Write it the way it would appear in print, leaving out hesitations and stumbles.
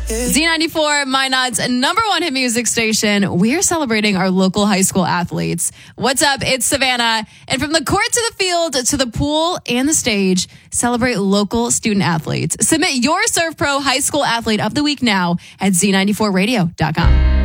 Z94, Minot's number one hit music station. We're celebrating our local high school athletes. What's up? It's Savannah. And from the court to the field to the pool and the stage, celebrate local student athletes. Submit your Serve Pro High School Athlete of the Week now at Z94radio.com.